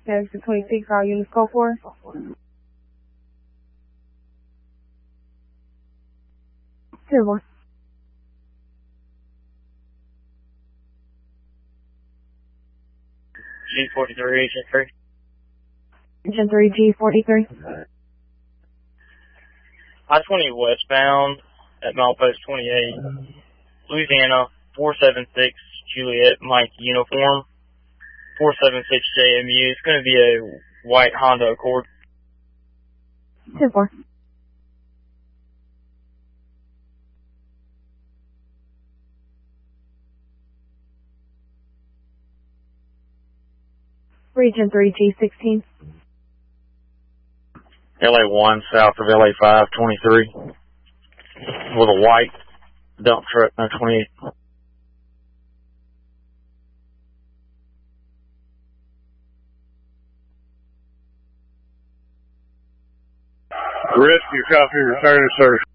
Exit 26, all units go for. Silver. G43, Agent 3. Agent 3, G43. I-20 westbound at milepost 28, Louisiana, 476 Juliet Mike uniform, 476 JMU. It's going to be a white Honda Accord. 2-4. Region 3, G16. LA1 south of LA5, 23, with a white dump truck, no 28. Rescue copy, return to service.